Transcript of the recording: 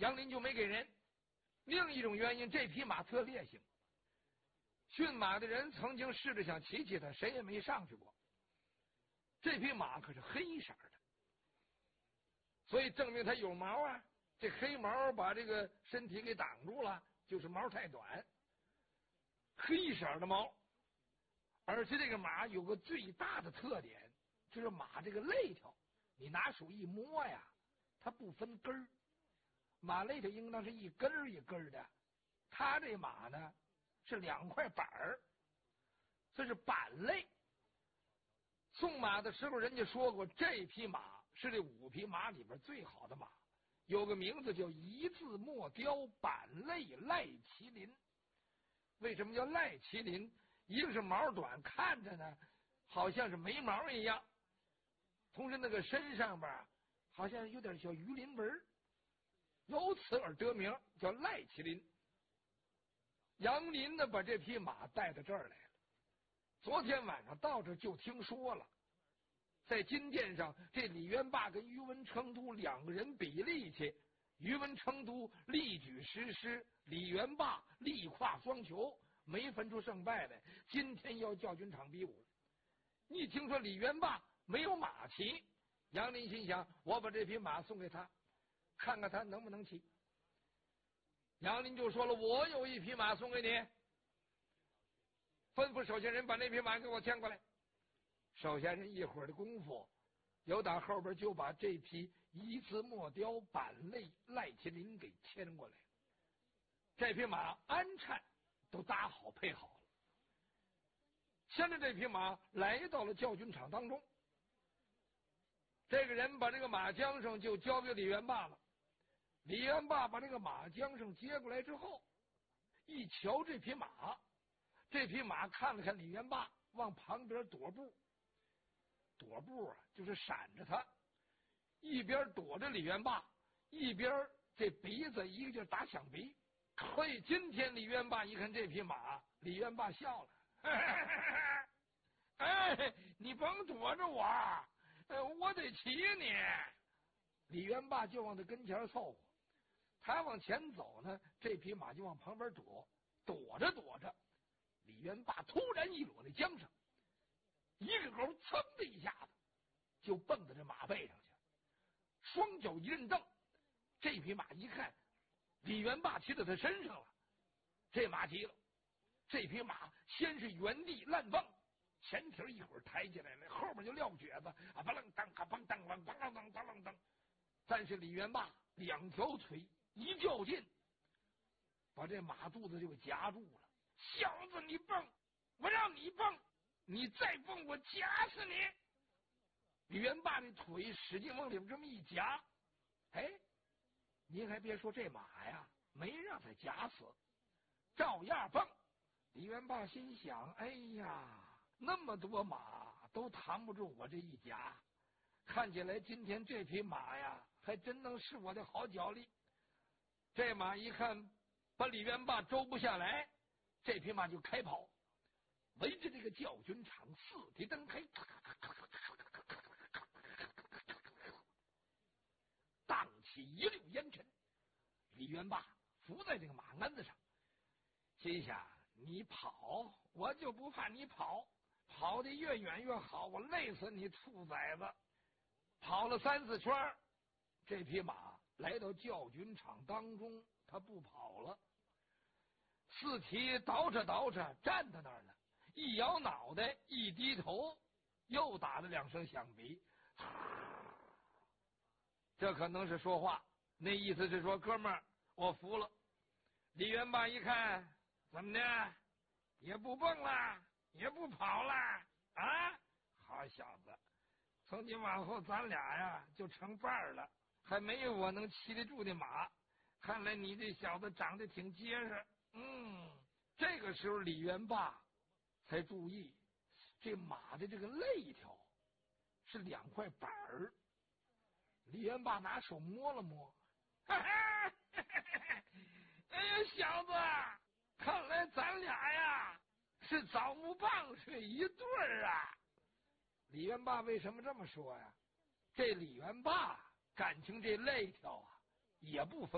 杨林就没给人。另一种原因，这匹马特烈性，驯马的人曾经试着想骑骑它，谁也没上去过。这匹马可是黑色的，所以证明它有毛啊。这黑毛把这个身体给挡住了，就是毛太短，黑色的毛。而且这个马有个最大的特点，就是马这个肋条，你拿手一摸呀，它不分根儿。马肋条应当是一根儿一根儿的，它这马呢是2块板儿，这是板类。送马的时候，人家说过，这匹马是这5匹马里边最好的马，有个名字叫一字墨雕板类赖麒麟。为什么叫赖麒麟？一个是毛短，看着呢好像是没毛一样，同时那个身上边好像有点小鱼鳞纹，由此而得名叫赖麒麟。杨林呢把这匹马带到这儿来了，昨天晚上到这就听说了，在金殿上，这李元霸跟于文成都2个人比力气，于文成都力举石狮，李元霸力跨双球，没分出胜败来。今天要教军场比武了。一听说李元霸没有马骑，杨林心想，我把这匹马送给他，看看他能不能骑。杨林就说了，我有1匹马送给你，吩咐手下人把那匹马给我牵过来。手下人一会儿的功夫，有打后边就把这匹一字墨雕板类赖麒麟给牵过来。这匹马鞍颤都搭好配好了，牵着这匹马来到了教军场当中。这个人把这个马缰绳就交给李元霸了。李元霸把这个马缰绳接过来之后，一瞧这匹马，这匹马看了看李元霸，往旁边躲步。躲步啊，就是闪着他，一边躲着李元霸，一边这鼻子一个劲打响鼻。所以今天李元霸一看这匹马，李元霸笑了，哎，你甭躲着我，我得骑你。李元霸就往他跟前凑合，他往前走呢，这匹马就往旁边躲。躲着躲着，李元霸突然一裸那缰绳，一个勾噌的一下子就蹦到这马背上去，双脚一蹬，这匹马一看李元霸骑到他身上了，这马急了。这匹马先是原地乱蹦，前蹄一会儿抬起来了，后面就撂蹶子啊，吧楞当啊，梆当啷梆啷当，梆啷当。但是李元霸2条腿一较劲，把这马肚子就给夹住了。小子，你蹦，我让你蹦，你再蹦我夹死你！李元霸这腿使劲往里边这么一夹，哎，您还别说，这马呀没让他夹死，照样蹦。李元霸心想，哎呀，那么多马都扛不住我这一夹，看起来今天这匹马呀还真能是我的好脚力。这马一看把李元霸周不下来，这匹马就开跑，围着这个教军场4蹄蹬开，荡起一溜烟尘。李元霸伏在这个马鞍子上，心想，你跑我就不怕你跑，跑得越远越好，我累死你兔崽子。跑了3、4圈，这匹马来到教军场当中，他不跑了，4蹄倒着倒着站在那儿了，一摇脑袋一低头，又打了2声响鼻，这可能是说话，那意思是说，哥们儿我服了。李元霸一看，怎么的，也不蹦了，也不跑了啊？好小子，从今往后咱俩呀就成伴儿了，还没有我能骑得住的马。看来你这小子长得挺结实。这个时候李元霸才注意，这马的这个肋条是2块板儿。李元霸拿手摸了摸，哈哈，哎呀，小子，看来咱俩呀是枣木棒槌一对儿啊。李元霸为什么这么说呀？这李元霸感情这肋条啊也不分